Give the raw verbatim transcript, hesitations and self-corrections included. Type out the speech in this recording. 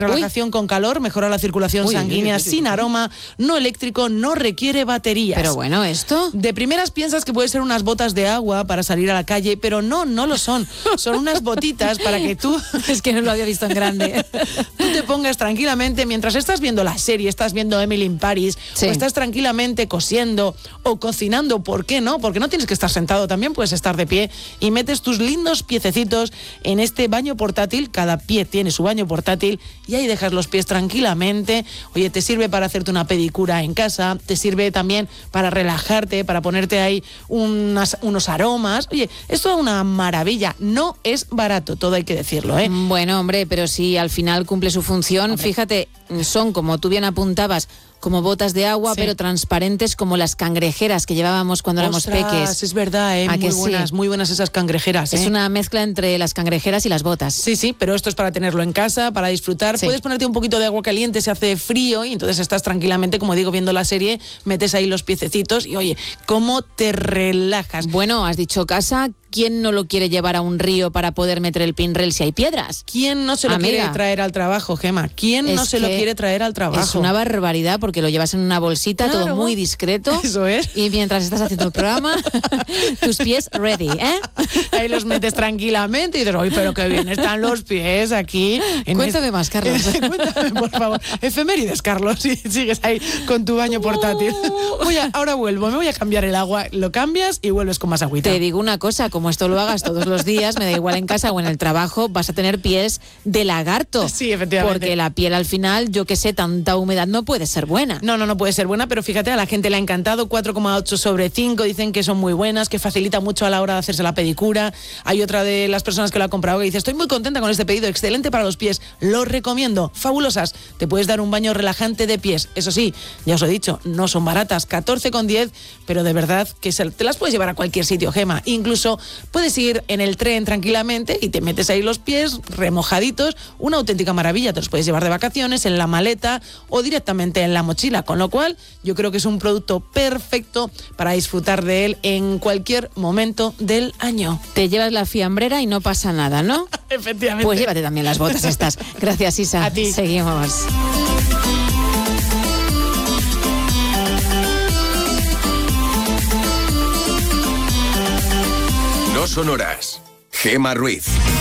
Relajación Uy. con calor, mejora la circulación Uy, sanguínea, uy, uy, uy, sin aroma, no eléctrico, no requiere baterías. Pero bueno, ¿esto? De primeras piensas que puede ser unas botas de agua para salir a la calle, pero no, no lo son. Son unas botitas para que tú... Es que no lo había visto en grande. Tú te pongas tranquilamente, mientras estás viendo la serie, estás viendo Emily in Paris, sí. o estás tranquilamente cosiendo o cocinando, ¿por qué no? Porque no tienes que estar sentado, también puedes estar de pie y metes tus lindos piececitos en este baño portátil. Cada pie tiene su baño portátil y ahí dejas los pies tranquilamente. Oye, te sirve para hacerte una pedicura en casa, te sirve también para relajarte, para ponerte ahí unas, unos aromas. Oye, esto es una maravilla. No es barato, todo hay que decirlo, ¿eh? Bueno, hombre, pero si al final cumple su función, hombre. Fíjate, son, como tú bien apuntabas, como botas de agua, sí. pero transparentes como las cangrejeras que llevábamos cuando Ostras, éramos peques. Es verdad, ¿eh? Muy buenas, sí? muy buenas esas cangrejeras. Es ¿eh? una mezcla entre las cangrejeras y las botas. Sí, sí, pero esto es para tenerlo en casa, para disfrutar. Sí. Puedes ponerte un poquito de agua caliente, se hace frío y entonces estás tranquilamente, como digo, viendo la serie, metes ahí los piececitos y oye, cómo te relajas. Bueno, has dicho casa. ¿Quién no lo quiere llevar a un río para poder meter el pinrel si hay piedras? ¿Quién no se lo Amiga. quiere traer al trabajo, Gema? ¿Quién es no se lo quiere traer al trabajo? Es una barbaridad porque lo llevas en una bolsita, claro. todo muy discreto. Eso es. Y mientras estás haciendo el programa, tus pies ready, ¿eh? Ahí los metes tranquilamente y dices, oye, pero qué bien están los pies aquí. Cuéntame este... más, Carlos. Cuéntame, por favor. Efemérides, Carlos, si sigues ahí con tu baño portátil. Voy a, ahora vuelvo, me voy a cambiar el agua, lo cambias y vuelves con más agüita. Te digo una cosa, como esto lo hagas todos los días, me da igual en casa o en el trabajo, vas a tener pies de lagarto. Sí, efectivamente. Porque la piel al final, yo que sé, tanta humedad no puede ser buena. No, no, no puede ser buena, pero fíjate, a la gente le ha encantado, cuatro coma ocho sobre cinco, dicen que son muy buenas, que facilita mucho a la hora de hacerse la pedicura. Hay otra de las personas que lo ha comprado que dice, estoy muy contenta con este pedido, excelente para los pies, lo recomiendo, fabulosas. Te puedes dar un baño relajante de pies, eso sí, ya os he dicho, no son baratas, catorce con diez, pero de verdad que se, te las puedes llevar a cualquier sitio, Gema. Incluso puedes ir en el tren tranquilamente y te metes ahí los pies remojaditos, una auténtica maravilla. Te los puedes llevar de vacaciones, en la maleta o directamente en la mochila, con lo cual yo creo que es un producto perfecto para disfrutar de él en cualquier momento del año. Te llevas la fiambrera y no pasa nada, ¿no? Efectivamente. Pues llévate también las botas estas. Gracias, Isa. A ti. Seguimos. No son horas. Gema Ruiz.